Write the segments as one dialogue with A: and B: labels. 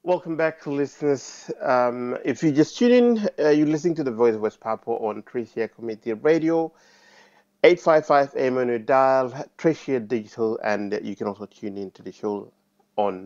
A: Welcome back, listeners. If you just tune in, you're listening to the Voice of West Papua on Tricia Community Radio, 855 AM on your dial, Tricia Digital, and you can also tune in to the show on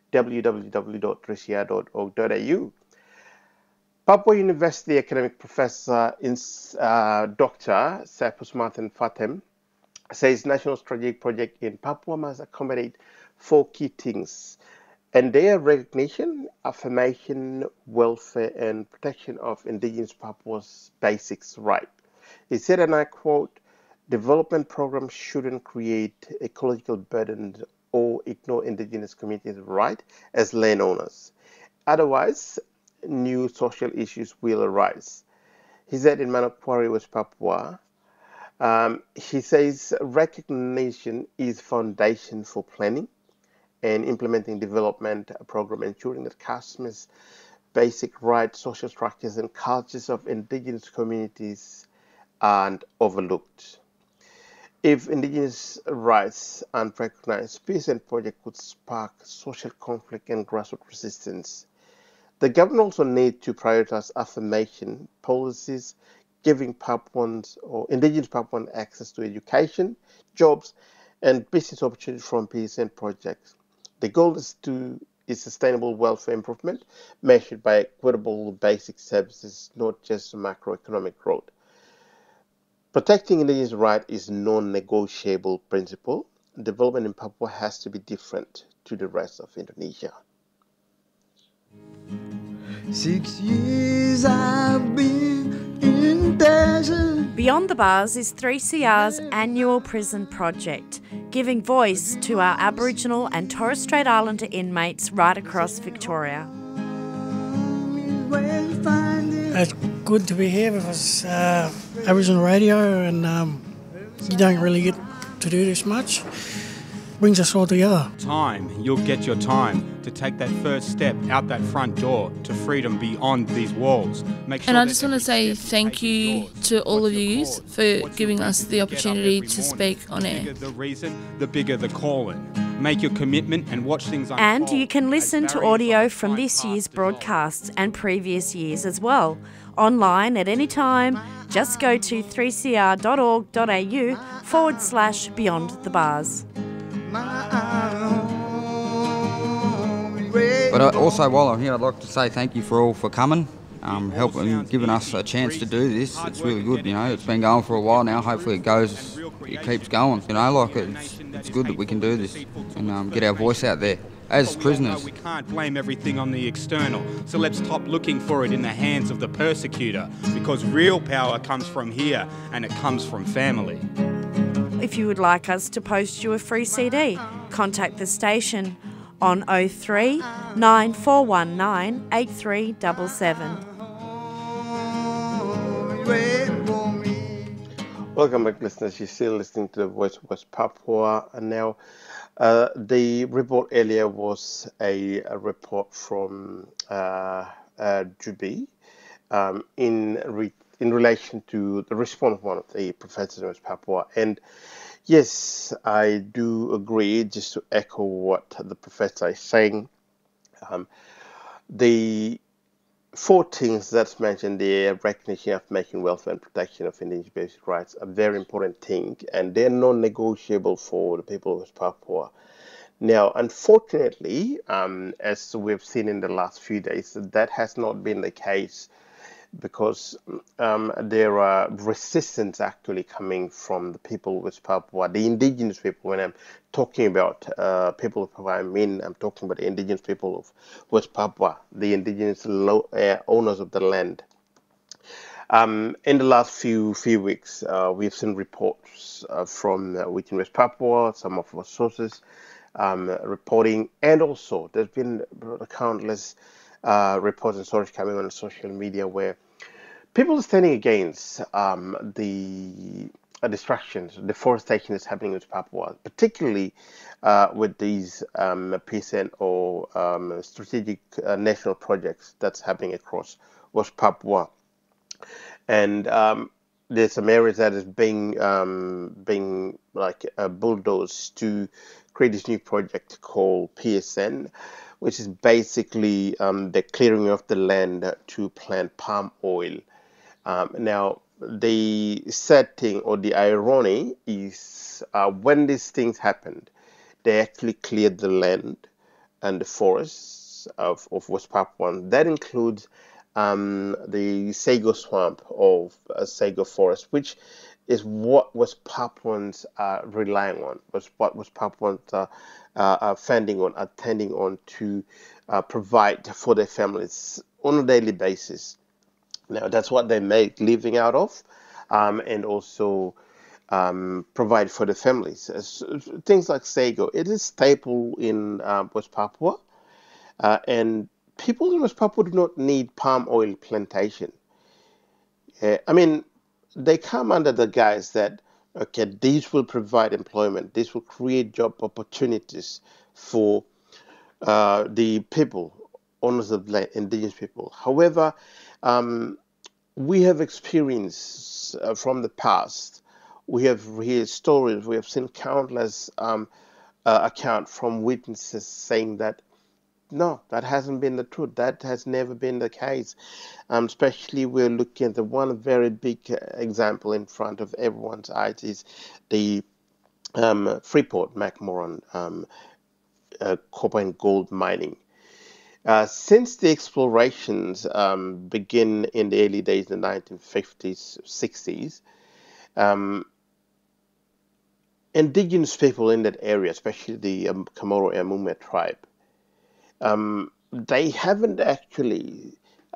A: www.tricia.org.au. Papua University academic professor Dr. Sapusmathan Fatem says national strategic project in Papua must accommodate four key things: and their recognition, affirmation, welfare, and protection of indigenous Papua's basics right. He said, and I quote, development programs shouldn't create ecological burdens or ignore indigenous communities' right as landowners. Otherwise, new social issues will arise. He said in Manokwari, West Papua, he says recognition is foundation for planning and implementing development program, ensuring that customers' basic rights, social structures, and cultures of indigenous communities aren't overlooked. If indigenous rights aren't recognized, peace and project could spark social conflict and grassroots resistance. The government also needs to prioritize affirmation policies, giving Papuans or indigenous Papuans access to education, jobs, and business opportunities from peace and projects. The goal is sustainable welfare improvement measured by equitable basic services, not just macroeconomic growth. Protecting indigenous rights is a non-negotiable principle. Development in Papua has to be different to the rest of Indonesia.
B: 6 years I've been in desert.
C: Beyond the Bars is 3CR's annual prison project, giving voice to our Aboriginal and Torres Strait Islander inmates right across Victoria.
D: It's good to be here because Aboriginal radio and you don't really get to do this much. Brings us all together.
E: You'll get your time to take that first step out that front door to freedom beyond these walls.
F: And I just want to say thank you to all of you for giving us the opportunity to speak on air.
E: The bigger the reason, the bigger the calling. Make your commitment and watch things unfold.
C: And you can listen to audio from this year's broadcasts and previous years as well, online at any time. Just go to 3cr.org.au/Beyond the Bars.
G: But also, while I'm here, I'd like to say thank you for coming, helping, giving us a chance to do this. It's really good, you know. It's been going for a while now. Hopefully it keeps going. You know, like it's good that we can do this and get our voice out there as prisoners.
E: We can't blame everything on the external, so let's stop looking for it in the hands of the persecutor, because real power comes from here and it comes from family.
C: If you would like us to post you a free CD, contact the station on 03 9419 8377.
A: Welcome back, listeners. You're still listening to the Voice of West Papua. And now, the report earlier was a report from Jubi in relation to the response of one of the professors in West Papua. And yes, I do agree, just to echo what the professor is saying. The four things that's mentioned there, recognition of making welfare and protection of indigenous basic rights, a very important thing, and they're non-negotiable for the people of West Papua. Now, unfortunately, as we've seen in the last few days, that has not been the case, because there are resistance actually coming from the people of West Papua, the indigenous people. When I'm talking about people of Papua, I'm talking about the indigenous people of West Papua, the indigenous owners of the land. In the last few weeks, we've seen reports from within West Papua, some of our sources reporting, and also there's been countless reports and stories coming on social media where people are standing against the deforestation that's happening in Papua, particularly with these peace and or strategic national projects that's happening across West Papua. And there's some areas that is being like bulldozed to create this new project called PSN, which is basically the clearing of the land to plant palm oil. Now, the sad thing or the irony is when these things happened, they actually cleared the land and the forests of West Papua. That includes the Sago swamp of Sago forest, which is what West Papuans are relying on, was what West Papuans are fending on, attending on to provide for their families on a daily basis. Now, that's what they make living out of, and also provide for the families. Things like sago, it is staple in West Papua, and people in West Papua do not need palm oil plantation. I mean, they come under the guise that, okay, these will provide employment, this will create job opportunities for the people, owners of land, indigenous people. However, we have experienced from the past, we have heard stories, we have seen countless accounts from witnesses saying that no, that hasn't been the truth. That has never been the case. Especially we're looking at the one very big example in front of everyone's eyes is the Freeport McMoran copper and gold mining. Since the explorations begin in the early days in the 1950s, 60s, indigenous people in that area, especially the Chamorro Amumé tribe, they haven't actually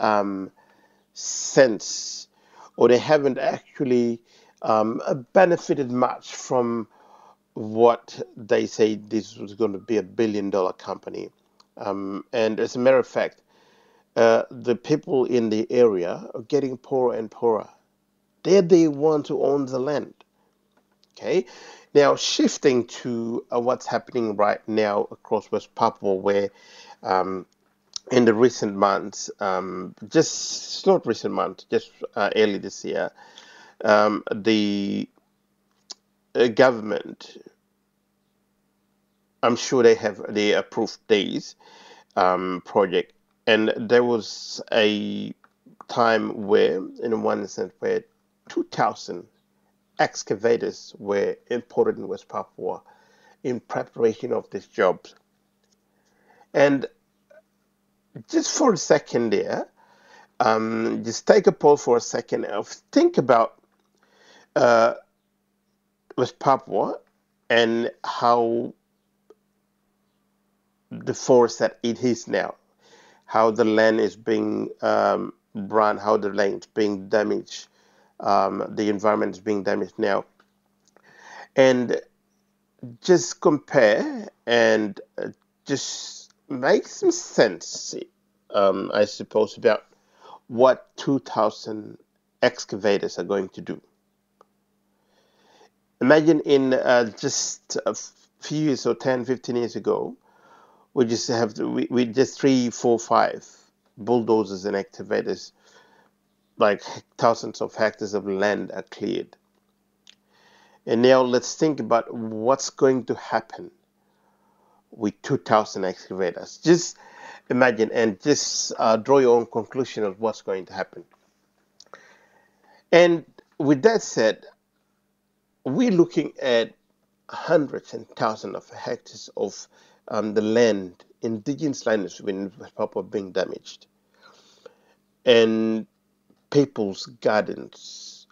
A: sensed, or they haven't actually benefited much from what they say this was going to be $1 billion company. And as a matter of fact, the people in the area are getting poorer and poorer. They're the ones who own the land. Okay, now shifting to what's happening right now across West Papua, where in the recent months, just not recent months, just early this year, the government, I'm sure they approved these project, and there was a time where, in one instance, where 2,000 excavators were imported in West Papua in preparation of these jobs. And just for a second there, just take a pause for a second and think about West Papua and how the forest that it is now, how the land is being run, how the land is being damaged, the environment is being damaged now. And just compare and just make some sense, I suppose, about what 2,000 excavators are going to do. Imagine in just a few years, or 10, 15 years ago, we just have we just 3, 4, 5 bulldozers and excavators, like thousands of hectares of land are cleared. And now let's think about what's going to happen with 2,000 excavators. Just imagine and just draw your own conclusion of what's going to happen. And with that said, we're looking at hundreds and thousands of hectares of the land, indigenous land in West Papua being damaged, and people's gardens,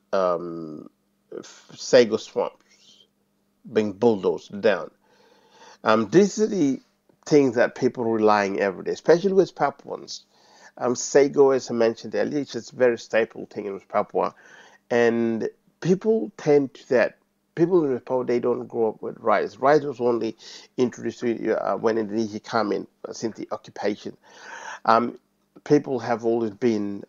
A: sago swamps being bulldozed down. These are the things that people are relying every day, especially with Papuans. Sago, as I mentioned earlier, it's just a very staple thing in West Papua, and people tend to that. People in West Papua, they don't grow up with rice. Rice was only introduced when Indonesia came in, since the occupation. People have always been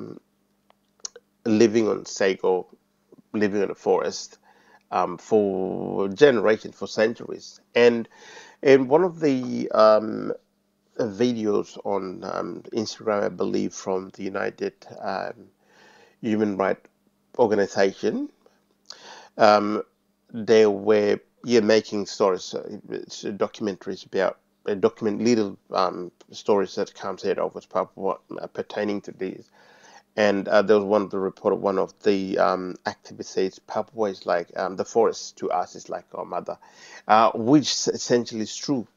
A: living on sago, living in the forest for generations, for centuries. And in one of the videos on Instagram, I believe, from the United Human Rights Organization, they were making stories, documentaries about document little stories that comes out of West Papua pertaining to these. And there was one of the report, one of the activists says Papua is like the forest to us is like our mother, which essentially is true.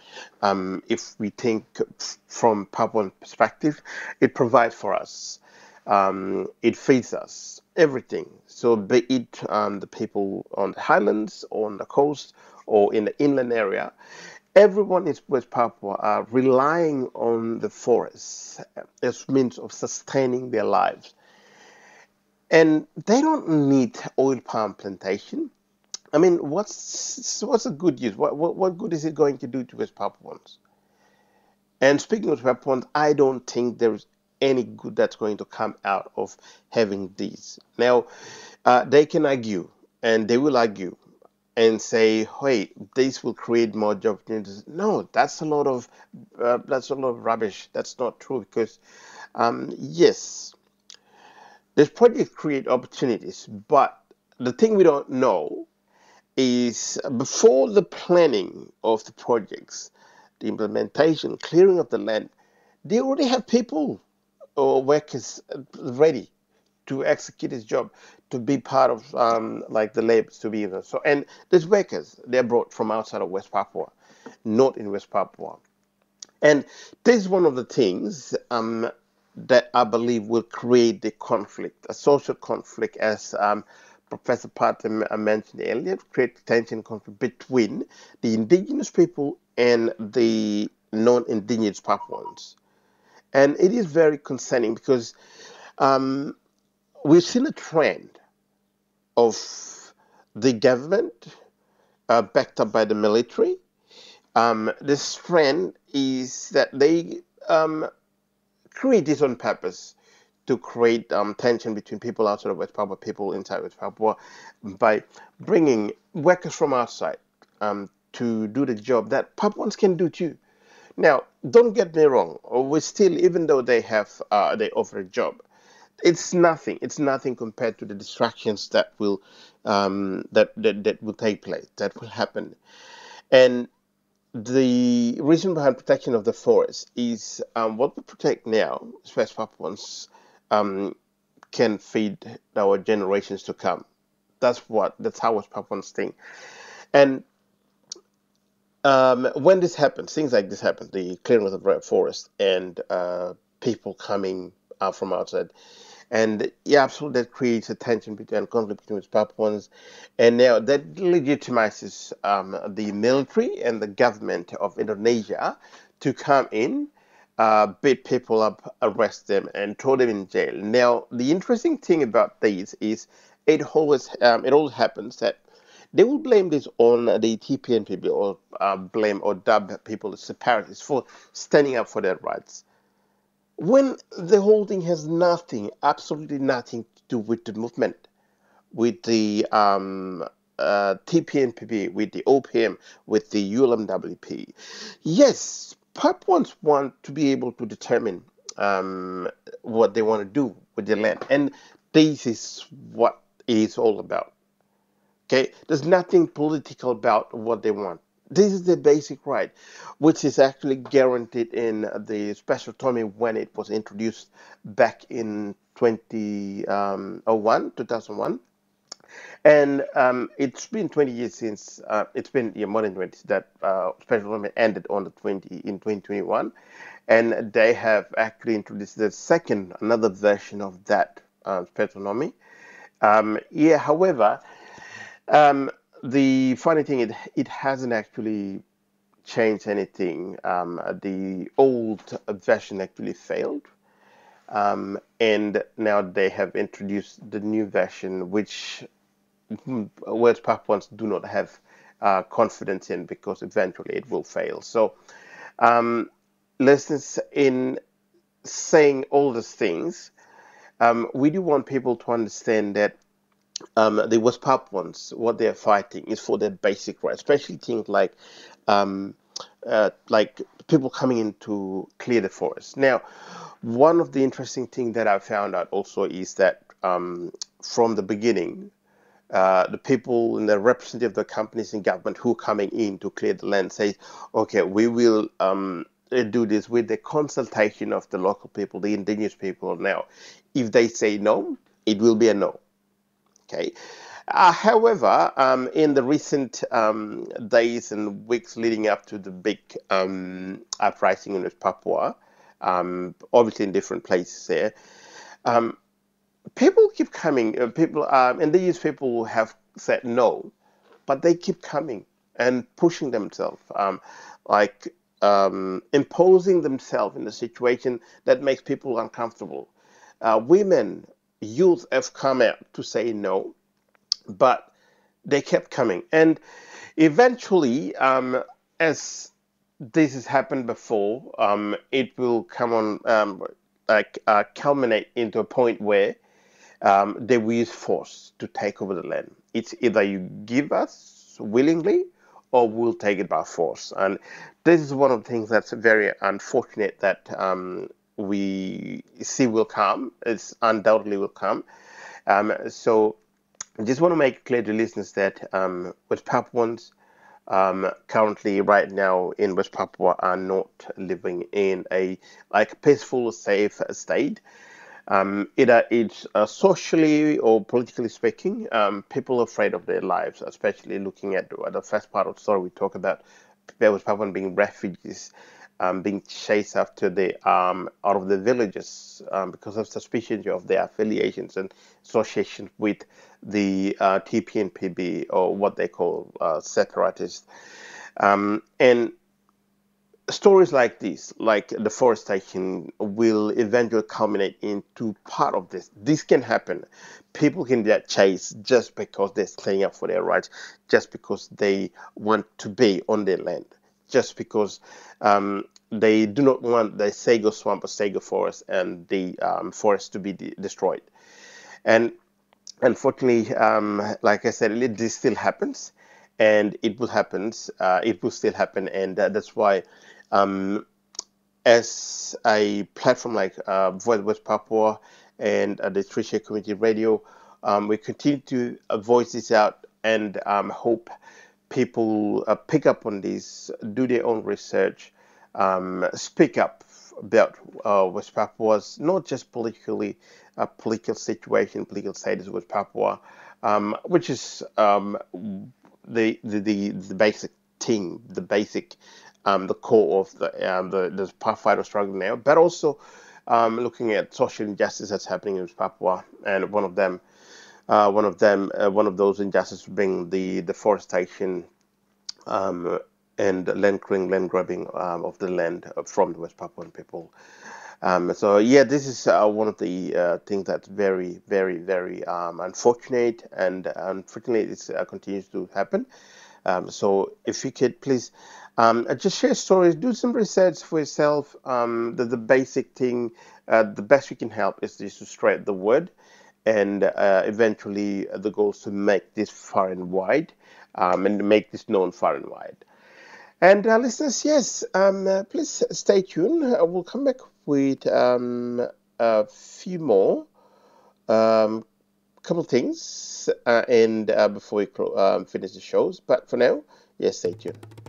A: If we think from Papuan perspective, it provides for us, it feeds us, everything. So be it the people on the highlands, or on the coast, or in the inland area, everyone in West Papua are relying on the forests as means of sustaining their lives. And they don't need oil palm plantation. I mean, what's the good use? What good is it going to do to West Papuans? And speaking of Papuans, I don't think there's any good that's going to come out of having these. Now, they can argue, and they will argue, and say, "Hey, this will create more job opportunities." No, that's a lot of rubbish. That's not true, because yes, this project create opportunities, but the thing we don't know is before the planning of the projects, the implementation, clearing of the land, they already have people or workers ready to execute his job, to be part of like the labor, to be so. And these workers, they're brought from outside of West Papua, not in West Papua. And this is one of the things that I believe will create the conflict, a social conflict, as Professor Patem mentioned earlier, create tension, conflict between the indigenous people and the non-indigenous Papuans. And it is very concerning, because we've seen a trend of the government backed up by the military. This trend is that they create this on purpose to create tension between people outside of West Papua, people inside West Papua, by bringing workers from outside to do the job that Papuans can do too. Now, don't get me wrong. We still, even though they offer a job, it's nothing. It's nothing compared to the distractions that will that will take place, that will happen. And the reason behind protection of the forest is what we protect now, West Papuans, can feed our generations to come. That's how West Papuans think. And when this happens, things like this happen, the clearing of the forest and people coming from outside, and yeah, absolutely, that creates a tension between conflict between Papuans, and now that legitimizes the military and the government of Indonesia to come in, beat people up, arrest them, and throw them in jail. Now, the interesting thing about these is it always happens that they will blame this on the TPNPB, or blame or dub people as separatists for standing up for their rights, when the whole thing has nothing, absolutely nothing to do with the movement, with the TPNPB, with the OPM, with the ULMWP. Yes, Papuans want to be able to determine what they want to do with their land, and this is what it's all about. Okay, there's nothing political about what they want. This is the basic right, which is actually guaranteed in the special autonomy when it was introduced back in 2001. And it's been 20 years since, it's been more than 20, that special autonomy ended in 2021. And they have actually introduced another version of that special autonomy. However, the funny thing, it hasn't actually changed anything. The old version actually failed, and now they have introduced the new version, which West Papuans do not have confidence in, because eventually it will fail. So, listeners, in saying all these things, we do want people to understand that the West Papuans, what they're fighting is for their basic rights, especially things like people coming in to clear the forest. Now, one of the interesting things that I found out also is that from the beginning, the people and the representative of the companies and government who are coming in to clear the land say, okay, we will do this with the consultation of the local people, the indigenous people now. If they say no, it will be a no. Okay. However, in the recent days and weeks leading up to the big uprising in West Papua, obviously in different places there, people keep coming. Indigenous people have said no, but they keep coming and pushing themselves, imposing themselves in a situation that makes people uncomfortable. Women, youth have come out to say no, but they kept coming. And eventually, as this has happened before, it will come on, culminate into a point where they will use force to take over the land. It's either you give us willingly or we'll take it by force. And this is one of the things that's very unfortunate that we see will come. It's undoubtedly will come. So I just want to make clear to listeners that West Papuans currently right now in West Papua are not living in a peaceful, safe state. Either it's socially or politically speaking, people are afraid of their lives, especially looking at the first part of the story we talk about West Papuans being refugees, being chased after the out of the villages because of suspicions of their affiliations and associations with the TPNPB, or what they call separatists. And stories like this, like deforestation, will eventually culminate into part of this. This can happen. People can get chased just because they're standing up for their rights, just because they want to be on their land, just because they do not want the Sago Swamp or Sago Forest and the forest to be destroyed. And unfortunately, like I said, this still happens, and it will happen. It will still happen, and that's why, as a platform like Voice West Papua and the Three Share Community Radio, we continue to voice this out and hope people pick up on this, do their own research, speak up about West Papua's not just political situation, political status with Papua, which is the basic thing, the basic, the core of the fight struggle now, but also looking at social injustice that's happening in Papua, and one of those injustices being the deforestation and land clearing, land grabbing of the land from the West Papuan people. So yeah, this is one of the things that's very, very, very unfortunate, and unfortunately it continues to happen. So if you could please just share stories, do some research for yourself. The basic thing, the best we can help is just to spread the word, and eventually the goal is to make this far and wide, and make this known far and wide. And listeners, yes, please stay tuned. We'll come back with a few more, couple things, and before we finish the shows. But for now, yes, stay tuned.